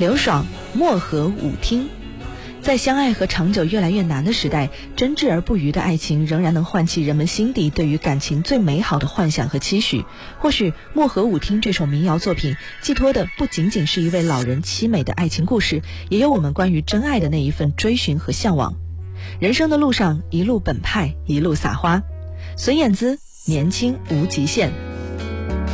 刘爽，漠河舞厅。在相爱和长久越来越难的时代，真挚而不渝的爱情仍然能唤起人们心底对于感情最美好的幻想和期许。或许《漠河舞厅》这首民谣作品寄托的不仅仅是一位老人凄美的爱情故事，也有我们关于真爱的那一份追寻和向往。人生的路上，一路本派，一路撒花。孙燕姿，年轻无极限。